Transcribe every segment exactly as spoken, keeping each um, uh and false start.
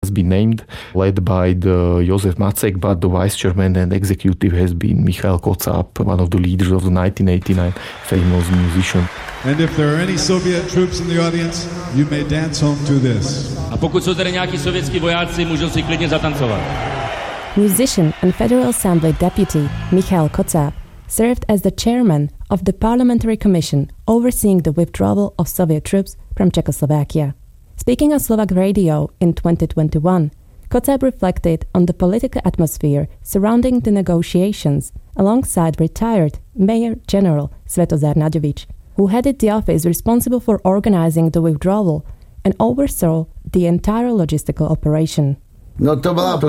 has been named, led by the Josef Macek, but the vice chairman and executive has been Michael Kocáb, one of the leaders of the nineteen eighty-nine famous musician. And if there are any Soviet troops in the audience, you may dance home to this. A pokud jsou tady nějaký sovětský vojáci, můžou si klidně zatancovat. Musician and Federal Assembly deputy Michael Kocáb served as the chairman of the Parliamentary Commission overseeing the withdrawal of Soviet troops from Czechoslovakia. Speaking on Slovak radio in twenty twenty-one, Kocáb reflected on the political atmosphere surrounding the negotiations alongside retired Mayor General Svetozar Naďovič, who headed the office responsible for organizing the withdrawal and oversaw the entire logistical operation. At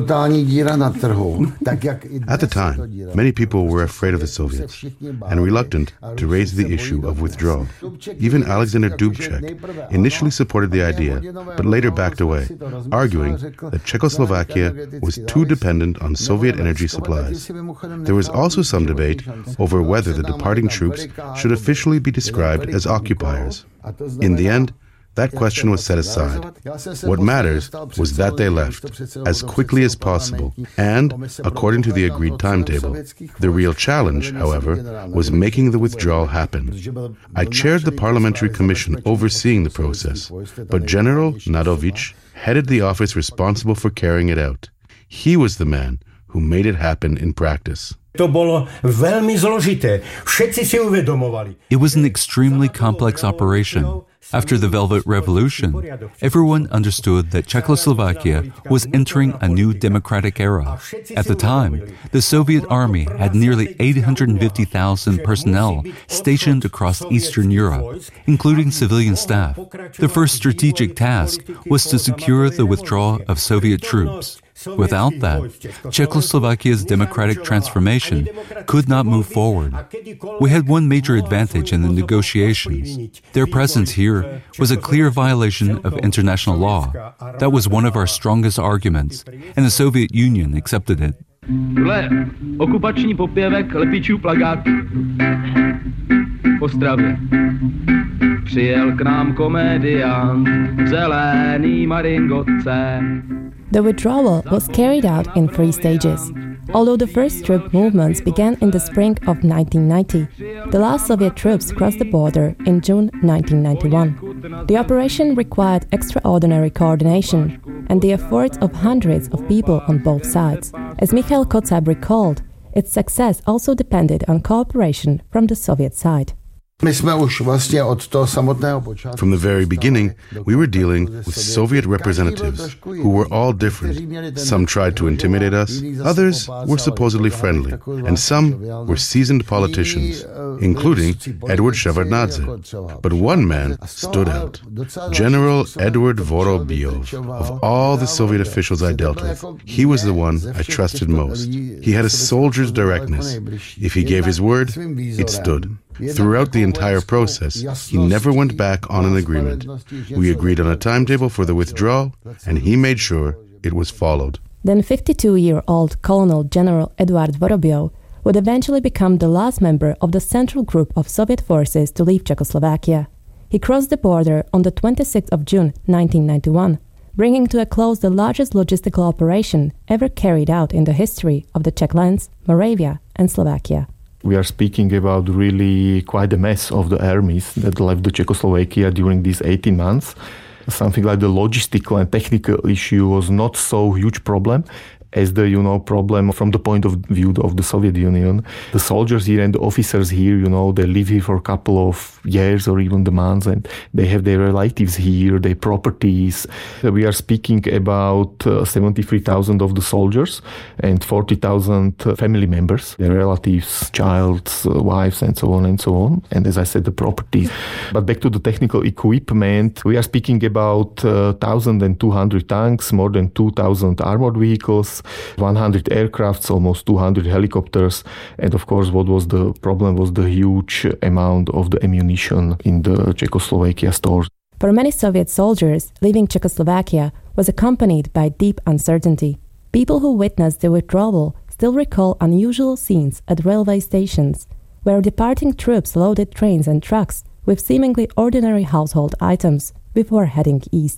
the time, many people were afraid of the Soviets and reluctant to raise the issue of withdrawal. Even Alexander Dubček initially supported the idea, but later backed away, arguing that Czechoslovakia was too dependent on Soviet energy supplies. There was also some debate over whether the departing troops should officially be described as occupiers. In the end, that question was set aside. What matters was that they left as quickly as possible and according to the agreed timetable. The real challenge, however, was making the withdrawal happen. I chaired the Parliamentary Commission overseeing the process, but General Naďovič headed the office responsible for carrying it out. He was the man who made it happen in practice. It was an extremely complex operation. After the Velvet Revolution, everyone understood that Czechoslovakia was entering a new democratic era. At the time, the Soviet army had nearly eight hundred fifty thousand personnel stationed across Eastern Europe, including civilian staff. The first strategic task was to secure the withdrawal of Soviet troops. Without that, Czechoslovakia's democratic transformation could not move forward. We had one major advantage in the negotiations. Their presence here was a clear violation of international law. That was one of our strongest arguments, and the Soviet Union accepted it. Tohle okupační popěvek lepičů plakátů. V Ostravě. Přijel k nám komediant v zelený maringotce. The withdrawal was carried out in three stages. Although the first troop movements began in the spring of nineteen ninety, the last Soviet troops crossed the border in June nineteen ninety-one. The operation required extraordinary coordination and the efforts of hundreds of people on both sides. As Michael Kocáb recalled, its success also depended on cooperation from the Soviet side. From the very beginning, we were dealing with Soviet representatives who were all different. Some tried to intimidate us, others were supposedly friendly, and some were seasoned politicians, including Edward Shevardnadze. But one man stood out, General Edward Vorobyov. Of all the Soviet officials I dealt with, he was the one I trusted most. He had a soldier's directness. If he gave his word, it stood. Throughout the entire process, he never went back on an agreement. We agreed on a timetable for the withdrawal, and he made sure it was followed. Then fifty-two-year-old Colonel General Eduard Vorobyov would eventually become the last member of the central group of Soviet forces to leave Czechoslovakia. He crossed the border on the twenty-sixth of June nineteen ninety-one, bringing to a close the largest logistical operation ever carried out in the history of the Czech lands, Moravia and Slovakia. We are speaking about really quite a mess of the armies that left the Czechoslovakia during these eighteen months. Something like the logistical and technical issue was not so huge problem as the, you know, problem from the point of view of the Soviet Union. The soldiers here and the officers here, you know, they live here for a couple of years or even the months, and they have their relatives here, their properties. We are speaking about uh, seventy-three thousand of the soldiers and forty thousand family members, their relatives, childs, uh, wives, and so on and so on. And as I said, the properties. But back to the technical equipment, we are speaking about uh, one thousand two hundred tanks, more than two thousand armored vehicles, one hundred aircrafts, almost two hundred helicopters, and of course what was the problem was the huge amount of the ammunition in the Czechoslovakia stores. For many Soviet soldiers, leaving Czechoslovakia was accompanied by deep uncertainty. People who witnessed the withdrawal still recall unusual scenes at railway stations, where departing troops loaded trains and trucks with seemingly ordinary household items before heading east.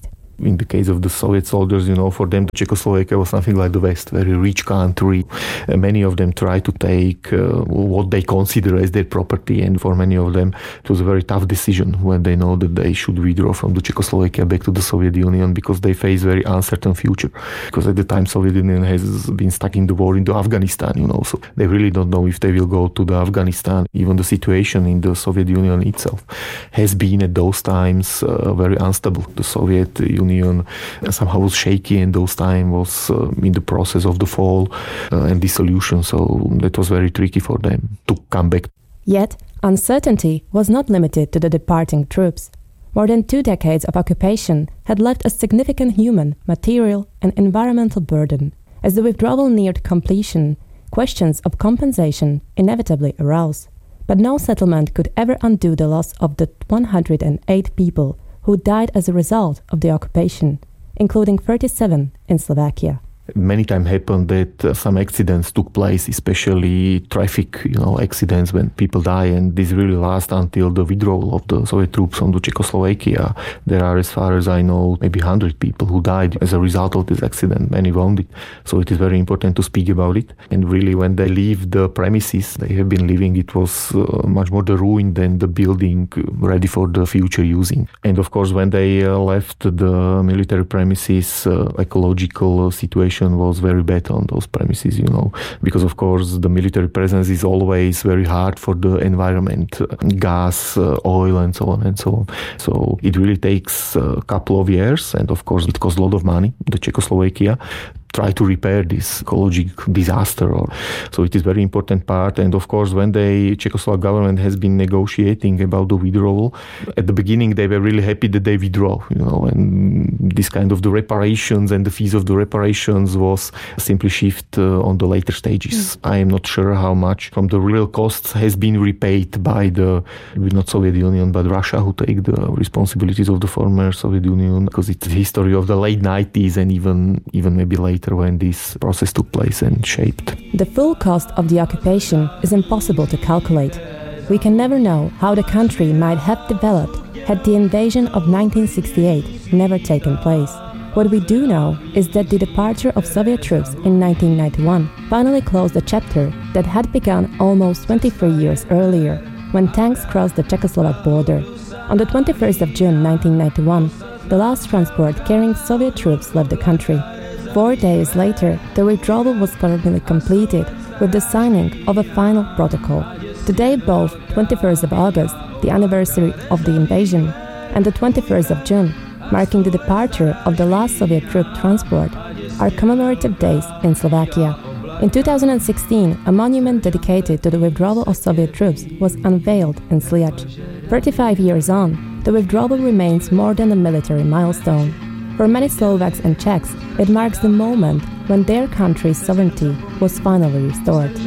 In the case of the Soviet soldiers, you know, for them, Czechoslovakia was something like the West, very rich country. Uh, many of them tried to take uh, what they consider as their property, and for many of them, it was a very tough decision when they know that they should withdraw from the Czechoslovakia back to the Soviet Union, because they face very uncertain future. Because at the time, Soviet Union has been stuck in the war into Afghanistan, you know, so they really don't know if they will go to the Afghanistan. Even the situation in the Soviet Union itself has been at those times uh, very unstable. The Soviet Union somehow was shaky, and those time was uh, in the process of the fall uh, and dissolution, so that was very tricky for them to come back. Yet, uncertainty was not limited to the departing troops. More than two decades of occupation had left a significant human, material, and environmental burden. As the withdrawal neared completion, questions of compensation inevitably arose. But no settlement could ever undo the loss of the one hundred eight people who died as a result of the occupation, including thirty-seven in Slovakia. Many times happened that uh, some accidents took place, especially traffic, you know, accidents when people die, and this really lasts until the withdrawal of the Soviet troops from the Czechoslovakia. There are, as far as I know, maybe one hundred people who died as a result of this accident, many wounded. So it is very important to speak about it. And really, when they leave the premises they have been living, it was uh, much more the ruin than the building ready for the future using. And of course, when they uh, left the military premises, uh, ecological uh, situation was very bad on those premises, you know, because of course the military presence is always very hard for the environment, uh, gas, uh, oil, and so on and so on. So it really takes a couple of years, and of course it costs a lot of money, the Czechoslovakia, try to repair this ecological disaster. Or, so it is very important part. And of course, when the Czechoslovak government has been negotiating about the withdrawal, at the beginning they were really happy that they withdraw, you know, and this kind of the reparations and the fees of the reparations was simply shift uh, on the later stages. Mm. I am not sure how much from the real costs has been repaid by the, not Soviet Union, but Russia, who take the responsibilities of the former Soviet Union, because it's the history of the late nineties and even, even maybe later, when this process took place and shaped. The full cost of the occupation is impossible to calculate. We can never know how the country might have developed had the invasion of nineteen sixty-eight never taken place. What we do know is that the departure of Soviet troops in nineteen ninety-one finally closed a chapter that had begun almost twenty-three years earlier, when tanks crossed the Czechoslovak border. On the twenty-first of June nineteen ninety-one, the last transport carrying Soviet troops left the country. Four days later, the withdrawal was formally completed with the signing of a final protocol. Today, both twenty-first of August, the anniversary of the invasion, and the twenty-first of June, marking the departure of the last Soviet troop transport, are commemorative days in Slovakia. In two thousand sixteen, a monument dedicated to the withdrawal of Soviet troops was unveiled in Sliač. thirty-five years on, the withdrawal remains more than a military milestone. For many Slovaks and Czechs, it marks the moment when their country's sovereignty was finally restored.